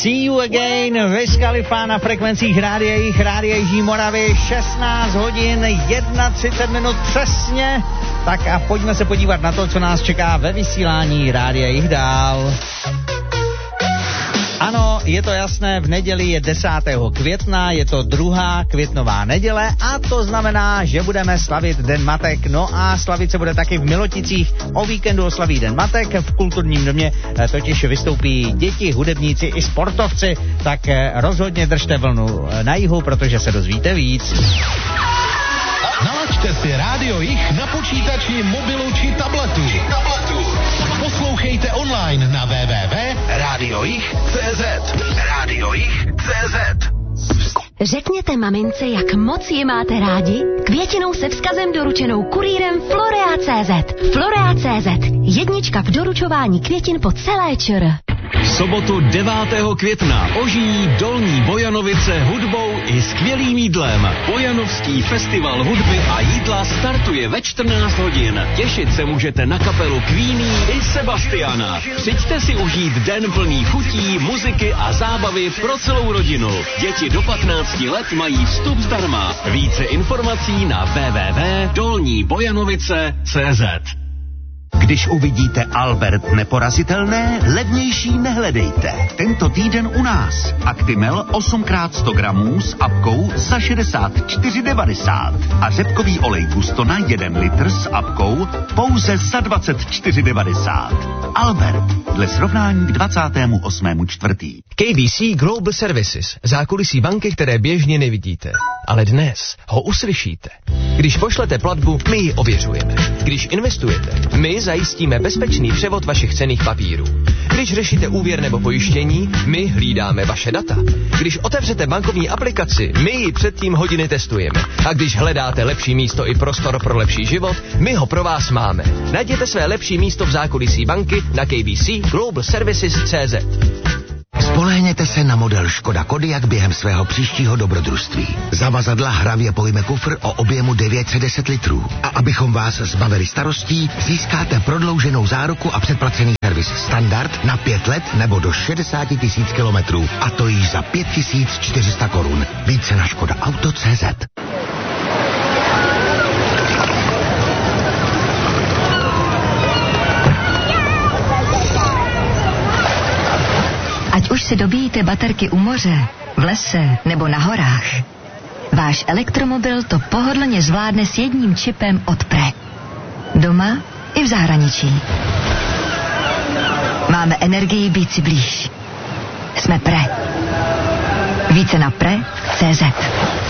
See You Again, Wiz Khalifa na frekvencích Rádia Jižní Moravy, 16 hodin 31 minut přesně. Tak a pojďme se podívat na to, co nás čeká ve vysílání Rádia Jih dál. Ano, je to jasné, v neděli je 10. května, je to 2. květnová neděle a to znamená, že budeme slavit Den matek. No a slavit se bude taky v Miloticích. O víkendu oslaví Den matek, v kulturním domě totiž vystoupí děti, hudebníci i sportovci, tak rozhodně držte vlnu na jihu, protože se dozvíte víc. Nalaďte si Rádio Jih na počítači, mobilu či tabletu. Poslouchejte online na www.radiojih.cz. Radiojih.cz. Řekněte mamince, jak moc je máte rádi, květinou se vzkazem doručenou kurýrem Florea.cz. Florea.cz. Jednička v doručování květin po celé ČR. V sobotu 9. května ožijí Dolní Bojanovice hudbou i skvělým jídlem. Bojanovský festival hudby a jídla startuje ve 14 hodin. Těšit se můžete na kapelu Queenie i Sebastiana. Přijďte si užít den plný chutí, muziky a zábavy pro celou rodinu. Děti do 15 let mají vstup zdarma. Více informací na www.dolnibojanovice.cz. Když uvidíte Albert neporazitelné, levnější nehledejte. Tento týden u nás. Actimel 8x100 gramů s apkou za 64,90. A řepkový olej Gustona 1 litr s apkou pouze za 24,90. Albert, dle srovnání k 28.4. KBC Global Services. Zákulisí banky, které běžně nevidíte. Ale dnes ho uslyšíte. Když pošlete platbu, my ji ověřujeme. Když investujete, my zajistíme bezpečný převod vašich cenných papírů. Když řešíte úvěr nebo pojištění, my hlídáme vaše data. Když otevřete bankovní aplikaci, my ji předtím hodiny testujeme. A když hledáte lepší místo i prostor pro lepší život, my ho pro vás máme. Najděte své lepší místo v zákulisí banky na kbcglobalservices.cz. Spolehněte se na model Škoda Kodiaq během svého příštího dobrodružství. Zavazadla hravě pojme kufr o objemu 910 litrů. A abychom vás zbavili starostí, získáte prodlouženou záruku a předplacený servis standard na 5 let nebo do 60 000 kilometrů. A to již za 5400 korun. Více na škodaauto.cz. Ať už si dobíjíte baterky u moře, v lese nebo na horách, váš elektromobil to pohodlně zvládne s jedním čipem od Pre. Doma i v zahraničí. Máme energii být si blíž. Jsme Pre. Více na Pre.cz.